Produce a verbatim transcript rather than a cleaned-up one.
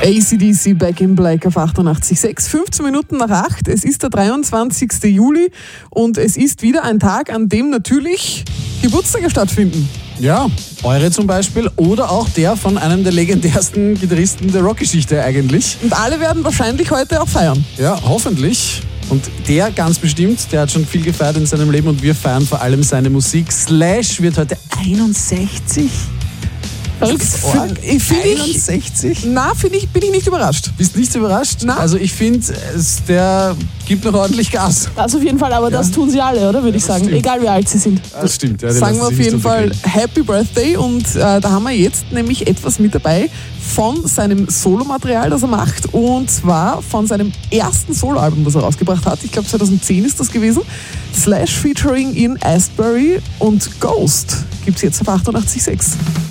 A C D C Back in Black auf achtundachtzig Komma sechs, fünfzehn Minuten nach acht. Es ist der dreiundzwanzigsten Juli und es ist wieder ein Tag, an dem natürlich Geburtstage stattfinden. Ja, eure zum Beispiel oder auch der von einem der legendärsten Gitarristen der Rockgeschichte eigentlich. Und alle werden wahrscheinlich heute auch feiern. Ja, hoffentlich. Und der ganz bestimmt, der hat schon viel gefeiert in seinem Leben und wir feiern vor allem seine Musik. Slash wird heute einundsechzig. Ich finde einundsechzig? Na, finde ich, bin ich nicht überrascht. Bist nicht überrascht? Na? Also ich finde, der gibt noch ordentlich Gas. Das auf jeden Fall, aber ja. Das tun sie alle, oder? Würde ich sagen. Stimmt. Egal wie alt sie sind. Das stimmt. Ja, sagen wir auf jeden Fall Happy Birthday und äh, da haben wir jetzt nämlich etwas mit dabei von seinem Solomaterial, das er macht, und zwar von seinem ersten Soloalbum, das er rausgebracht hat. Ich glaube zweitausendzehn ist das gewesen. Slash featuring in Astbury und Ghost gibt es jetzt auf achtundachtzig Komma sechs.